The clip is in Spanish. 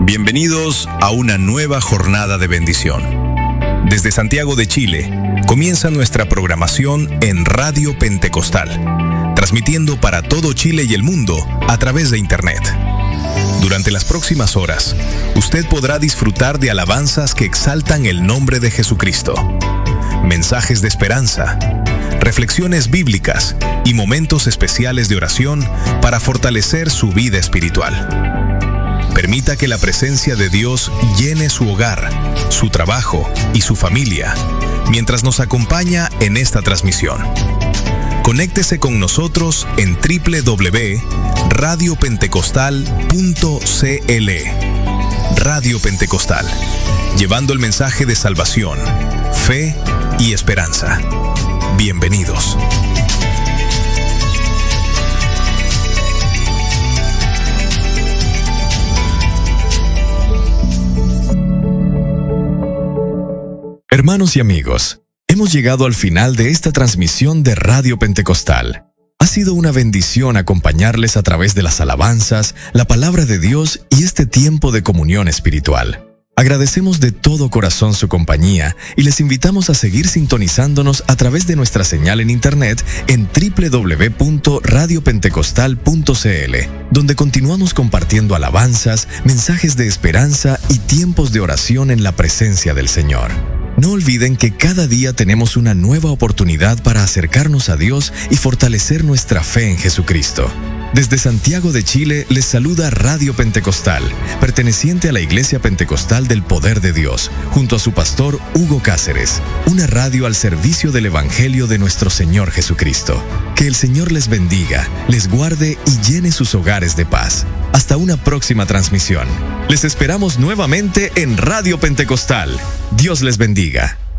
Bienvenidos a una nueva jornada de bendición. Desde Santiago de Chile, comienza nuestra programación en Radio Pentecostal, transmitiendo para todo Chile y el mundo a través de Internet. Durante las próximas horas, usted podrá disfrutar de alabanzas que exaltan el nombre de Jesucristo, mensajes de esperanza, reflexiones bíblicas y momentos especiales de oración para fortalecer su vida espiritual. Permita que la presencia de Dios llene su hogar, su trabajo y su familia, mientras nos acompaña en esta transmisión. Conéctese con nosotros en www.radiopentecostal.cl. Radio Pentecostal, llevando el mensaje de salvación, fe y esperanza. Bienvenidos. Hermanos y amigos, hemos llegado al final de esta transmisión de Radio Pentecostal. Ha sido una bendición acompañarles a través de las alabanzas, la palabra de Dios y este tiempo de comunión espiritual. Agradecemos de todo corazón su compañía y les invitamos a seguir sintonizándonos a través de nuestra señal en internet en www.radiopentecostal.cl, donde continuamos compartiendo alabanzas, mensajes de esperanza y tiempos de oración en la presencia del Señor. No olviden que cada día tenemos una nueva oportunidad para acercarnos a Dios y fortalecer nuestra fe en Jesucristo. Desde Santiago de Chile les saluda Radio Pentecostal, perteneciente a la Iglesia Pentecostal del Poder de Dios, junto a su pastor Hugo Cáceres, una radio al servicio del Evangelio de nuestro Señor Jesucristo. Que el Señor les bendiga, les guarde y llene sus hogares de paz. Hasta una próxima transmisión. Les esperamos nuevamente en Radio Pentecostal. Dios les bendiga.